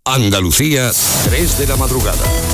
Andalucía, 3 de la madrugada.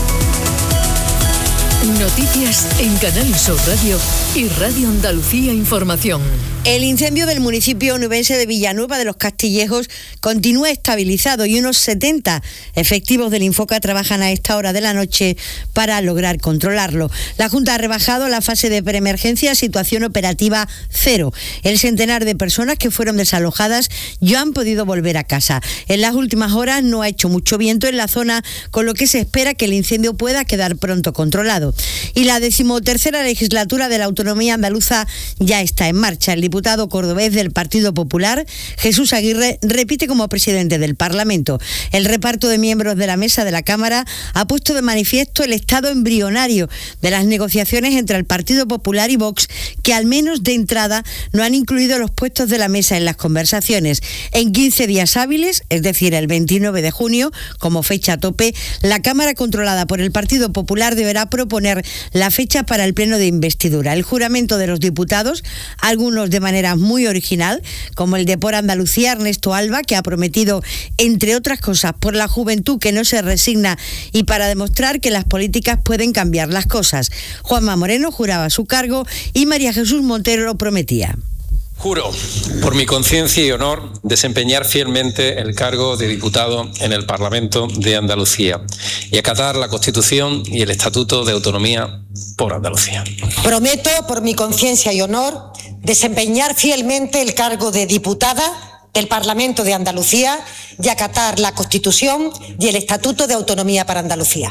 Noticias en Canal Sur Radio y Radio Andalucía Información. El incendio del municipio onubense de Villanueva de los Castillejos continúa estabilizado y unos 70 efectivos del Infoca trabajan a esta hora de la noche para lograr controlarlo. La Junta ha rebajado la fase de preemergencia a situación operativa 0. El centenar de personas que fueron desalojadas ya han podido volver a casa. En las últimas horas no ha hecho mucho viento en la zona, con lo que se espera que el incendio pueda quedar pronto controlado. Y la 13ª legislatura de la autonomía andaluza ya está en marcha. El diputado cordobés del Partido Popular, Jesús Aguirre, repite como presidente del Parlamento. El reparto de miembros de la mesa de la Cámara ha puesto de manifiesto el estado embrionario de las negociaciones entre el Partido Popular y Vox, que al menos de entrada no han incluido los puestos de la mesa en las conversaciones. En 15 días hábiles, es decir, el 29 de junio, como fecha tope, la Cámara controlada por el Partido Popular deberá proponer la fecha para el pleno de investidura. El juramento de los diputados, algunos de manera muy original, como el de Por Andalucía, Ernesto Alba, que ha prometido, entre otras cosas, por la juventud que no se resigna y para demostrar que las políticas pueden cambiar las cosas. Juanma Moreno juraba su cargo y María Jesús Montero lo prometía. Juro, por mi conciencia y honor, desempeñar fielmente el cargo de diputado en el Parlamento de Andalucía y acatar la Constitución y el Estatuto de Autonomía por Andalucía. Prometo, por mi conciencia y honor, desempeñar fielmente el cargo de diputada del Parlamento de Andalucía y acatar la Constitución y el Estatuto de Autonomía para Andalucía.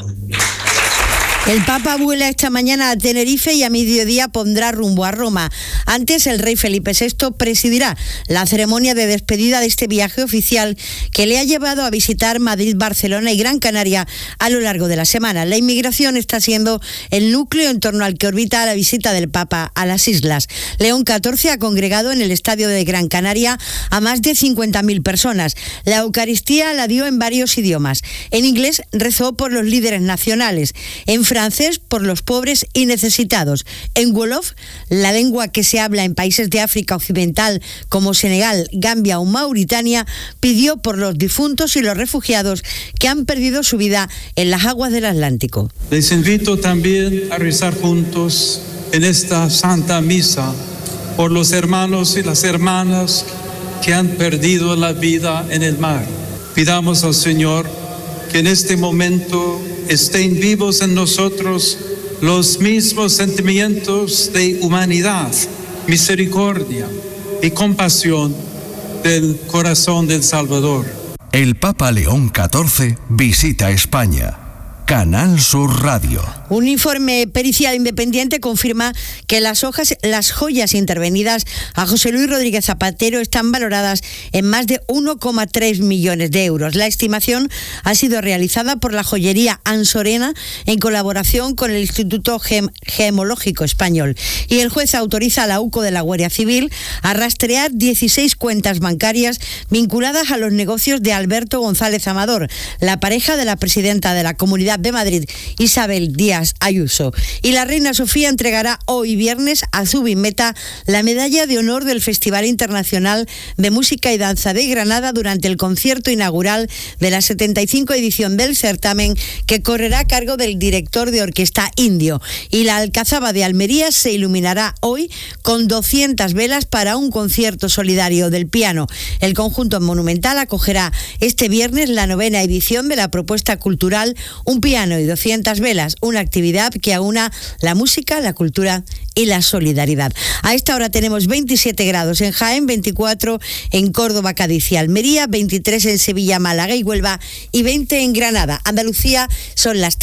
El Papa vuela esta mañana a Tenerife y a mediodía pondrá rumbo a Roma. Antes, el rey Felipe VI presidirá la ceremonia de despedida de este viaje oficial que le ha llevado a visitar Madrid, Barcelona y Gran Canaria a lo largo de la semana. La inmigración está siendo el núcleo en torno al que orbita la visita del Papa a las islas. León XIV ha congregado en el estadio de Gran Canaria a más de 50.000 personas. La Eucaristía la dio en varios idiomas. En inglés rezó por los líderes nacionales. En francés por los pobres y necesitados. En wolof, la lengua que se habla en países de África Occidental como Senegal, Gambia o Mauritania, pidió por los difuntos y los refugiados que han perdido su vida en las aguas del Atlántico. Les invito también a rezar juntos en esta Santa Misa por los hermanos y las hermanas que han perdido la vida en el mar. Pidamos al Señor que en este momento estén vivos en nosotros los mismos sentimientos de humanidad, misericordia y compasión del corazón del Salvador. El Papa León XIV visita España. Canal Sur Radio. Un informe pericial independiente confirma que las joyas intervenidas a José Luis Rodríguez Zapatero están valoradas en más de 1,3 millones de euros. La estimación ha sido realizada por la joyería Ansorena en colaboración con el Instituto Gemológico Español. Y el juez autoriza a la UCO de la Guardia Civil a rastrear 16 cuentas bancarias vinculadas a los negocios de Alberto González Amador, la pareja de la presidenta de la Comunidad de Madrid, Isabel Díaz Ayuso. Y la reina Sofía entregará hoy viernes a Zubimeta la medalla de honor del Festival Internacional de Música y Danza de Granada durante el concierto inaugural de la 75 edición del certamen, que correrá a cargo del director de orquesta indio. Y la Alcazaba de Almería se iluminará hoy con 200 velas para un concierto solidario del piano. El conjunto monumental acogerá este viernes la 9ª edición de la propuesta cultural Un piano y 200 velas, una actividad que aúna la música, la cultura y la solidaridad. A esta hora tenemos 27 grados en Jaén, 24 en Córdoba, Cádiz y Almería, 23 en Sevilla, Málaga y Huelva y 20 en Granada. Andalucía, son las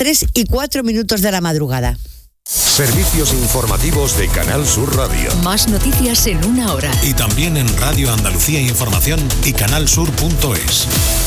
3:04 de la madrugada. Servicios informativos de Canal Sur Radio. Más noticias en una hora. Y también en Radio Andalucía Información y canalsur.es.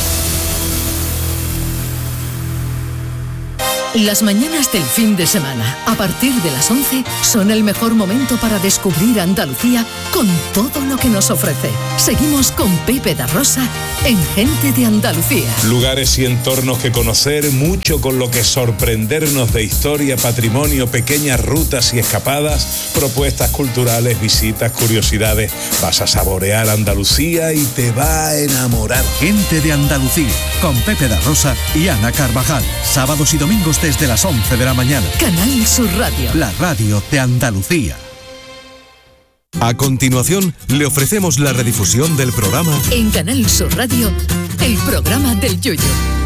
Las mañanas del fin de semana, a partir de las 11, son el mejor momento para descubrir Andalucía con todo lo que nos ofrece. Seguimos con Pepe da Rosa en Gente de Andalucía. Lugares y entornos que conocer, mucho con lo que sorprendernos de historia, patrimonio, pequeñas rutas y escapadas, propuestas culturales, visitas, curiosidades. Vas a saborear Andalucía y te va a enamorar. Gente de Andalucía, con Pepe da Rosa y Ana Carvajal. Sábados y domingos desde las 11 de la mañana. Canal Sur Radio. La radio de Andalucía. A continuación, le ofrecemos la redifusión del programa En Canal Sur Radio, el programa del Yoyo.